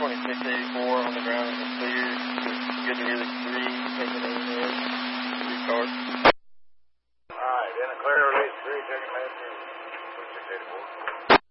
2684 on the ground and clear. Good to really 3, taking it in, recharge. Alright, in a clear release 3, checking master 2684.